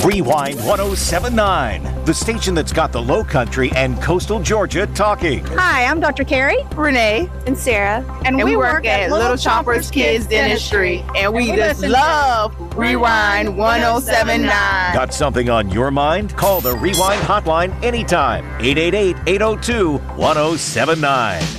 Rewind 1079, the station that's got the Low Country and coastal Georgia talking. Hi, I'm Dr. Carrie, Renee, and Sarah, and we work at Little Choppers Kids Dentistry, and we just love Rewind 1079. Got something on your mind? Call the Rewind hotline anytime. 888-802-1079.